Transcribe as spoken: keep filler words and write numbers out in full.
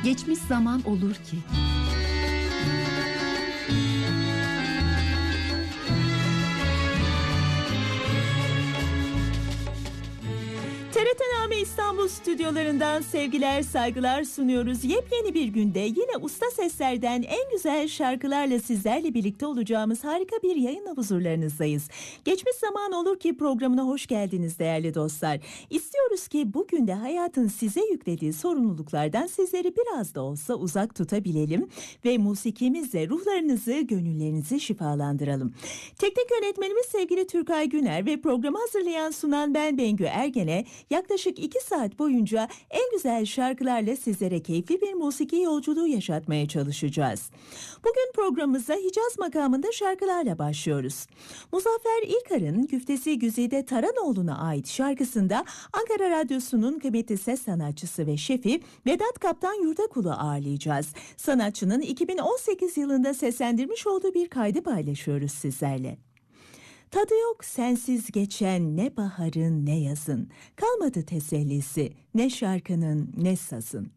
Geçmiş zaman olur ki. T R T İstanbul stüdyolarından sevgiler, saygılar sunuyoruz. Yepyeni bir günde yine usta seslerden en güzel şarkılarla sizlerle birlikte olacağımız harika bir yayınla huzurlarınızdayız. Geçmiş zaman olur ki programına hoş geldiniz değerli dostlar. İstiyoruz ki bugün de hayatın size yüklediği sorumluluklardan sizleri biraz da olsa uzak tutabilelim ve musikimizle ruhlarınızı, gönüllerinizi şifalandıralım. Teknik yönetmenimiz sevgili Türkay Güner ve programı hazırlayan sunan ben Bengü Ergen'e yaklaşık iki saat boyunca en güzel şarkılarla sizlere keyifli bir musiki yolculuğu yaşatmaya çalışacağız. Bugün programımıza Hicaz makamında şarkılarla başlıyoruz. Muzaffer İlkar'ın Güftesi Güzide Taranoğlu'na ait şarkısında Ankara Radyosu'nun kıymetli ses sanatçısı ve şefi Vedat Kaptan Yurdakul'u ağırlayacağız. Sanatçının iki bin on sekiz yılında seslendirmiş olduğu bir kaydı paylaşıyoruz sizlerle. Tadı yok sensiz geçen ne baharın ne yazın, kalmadı tesellisi ne şarkının ne sazın.